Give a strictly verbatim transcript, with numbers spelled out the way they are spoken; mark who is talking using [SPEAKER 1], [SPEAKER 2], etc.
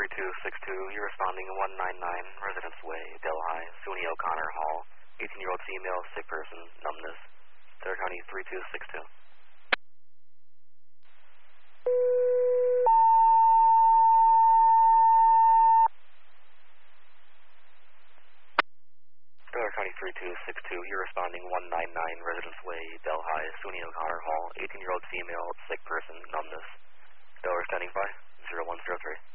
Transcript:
[SPEAKER 1] three two six two, you're responding one nine nine, Residence Way, Delhi, SUNY O'Connor Hall, eighteen-year-old female, sick person, numbness, Delaware County three two six two. Delaware County three two six two, you're responding one nine nine, Residence Way, Delhi, SUNY O'Connor Hall, eighteen-year-old female, sick person, numbness, Delaware standing by, zero one zero three.